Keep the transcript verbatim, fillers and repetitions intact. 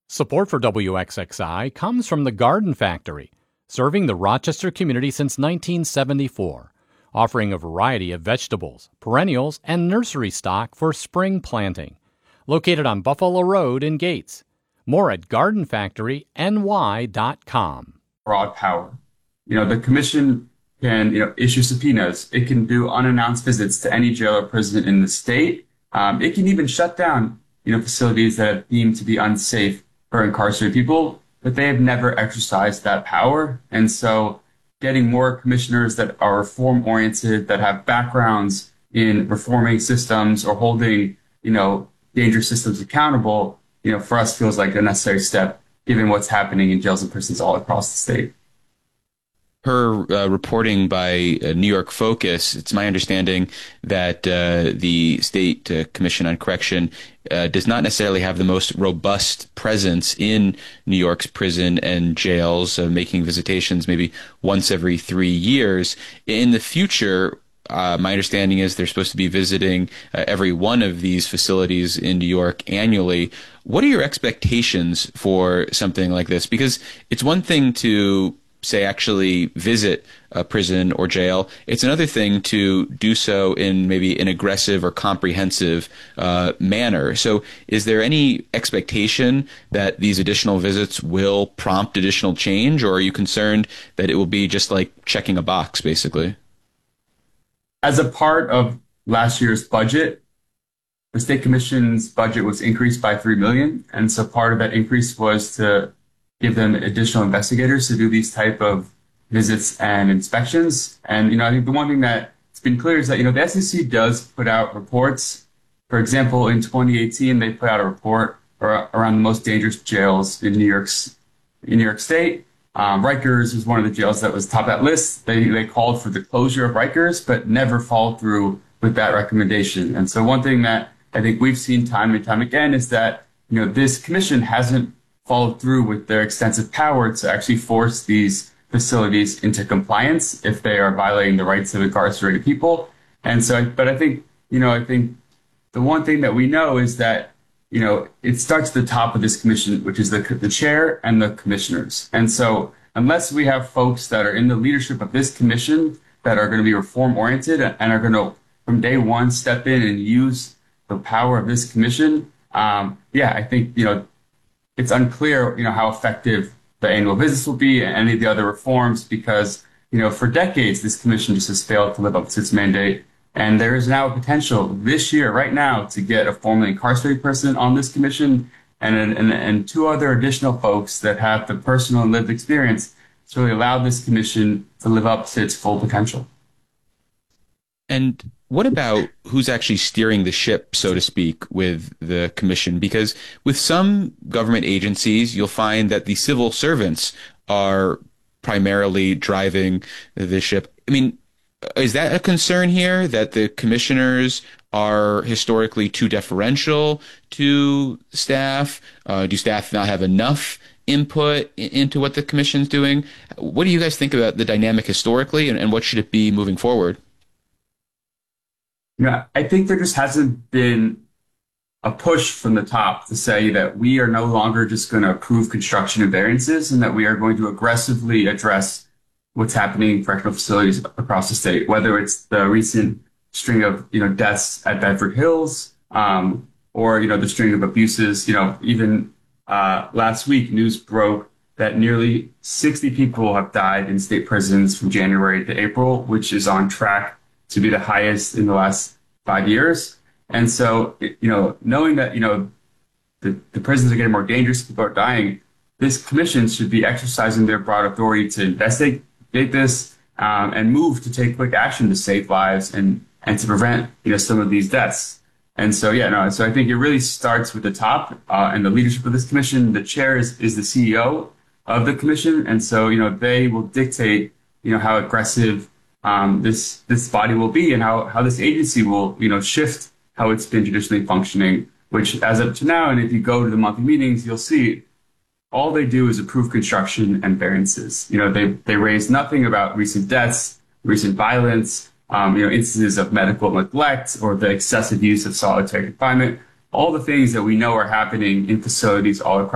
Support for W X X I comes from the Garden Factory, serving the Rochester community since nineteen seventy-four, offering a variety of vegetables, perennials, and nursery stock for spring planting. Located on Buffalo Road in Gates. More at garden factory n y dot com. Broad power. You know, the commission can, you know, issue subpoenas. It can do unannounced visits to any jail or prison in the state. Um, it can even shut down, you know, facilities that are deemed to be unsafe for incarcerated people, but they have never exercised that power. And so getting more commissioners that are reform-oriented, that have backgrounds in reforming systems or holding, you know, dangerous systems accountable, you know, for us feels like a necessary step given what's happening in jails and prisons all across the state. Per uh, reporting by uh, New York Focus, it's my understanding that uh, the State uh, Commission on Correction uh, does not necessarily have the most robust presence in New York's prison and jails, uh, making visitations maybe once every three years. In the future, Uh, my understanding is they're supposed to be visiting uh, every one of these facilities in New York annually. What are your expectations for something like this? Because it's one thing to, say, actually visit a prison or jail. It's another thing to do so in maybe an aggressive or comprehensive uh, manner. So is there any expectation that these additional visits will prompt additional change, or are you concerned that it will be just like checking a box, basically? As a part of last year's budget, the State Commission's budget was increased by three million dollars. And so part of that increase was to give them additional investigators to do these type of visits and inspections. And, you know, I think the one thing that's been clear is that, you know, the S E C does put out reports. For example, in twenty eighteen, they put out a report around the most dangerous jails in New York's, in New York State. Um, Rikers was one of the jails that was top of that list. They they called for the closure of Rikers, but never followed through with that recommendation. And so one thing that I think we've seen time and time again is that, you know, this commission hasn't followed through with their extensive power to actually force these facilities into compliance if they are violating the rights of incarcerated people. And so, but I think, you know, I think the one thing that we know is that, you know, it starts at the top of this commission, which is the the chair and the commissioners. And so unless we have folks that are in the leadership of this commission that are going to be reform oriented and are going to, from day one, step in and use the power of this commission, um, yeah, I think, you know, it's unclear, you know, how effective the annual visits will be and any of the other reforms, because, you know, for decades, this commission just has failed to live up to its mandate. And there is now a potential this year, right now, to get a formerly incarcerated person on this commission and, and, and two other additional folks that have the personal and lived experience to really allow this commission to live up to its full potential. And what about who's actually steering the ship, so to speak, with the commission? Because with some government agencies, you'll find that the civil servants are primarily driving the ship. I mean, is that a concern here, that the commissioners are historically too deferential to staff? Uh, do staff not have enough input into what the commission's doing? What do you guys think about the dynamic historically, and, and what should it be moving forward? Yeah, I think there just hasn't been a push from the top to say that we are no longer just going to approve construction and variances, and that we are going to aggressively address what's happening in correctional facilities across the state, whether it's the recent string of, you know, deaths at Bedford Hills, um, or, you know, the string of abuses. You know, even uh, last week, news broke that nearly sixty people have died in state prisons from January to April, which is on track to be the highest in the last five years. And so, you know, knowing that, you know, the, the prisons are getting more dangerous, people are dying, this commission should be exercising their broad authority to investigate this um, and move to take quick action to save lives and, and to prevent, you know, some of these deaths. And so, yeah, no, so I think it really starts with the top uh, and the leadership of this commission. The chair is, is the C E O of the commission. And so, you know, they will dictate, you know, how aggressive um, this this body will be and how, how this agency will, you know, shift how it's been traditionally functioning, which as of to now, and if you go to the monthly meetings, you'll see all they do is approve construction and variances. You know, they, they raise nothing about recent deaths, recent violence, um, you know, instances of medical neglect or the excessive use of solitary confinement, all the things that we know are happening in facilities all across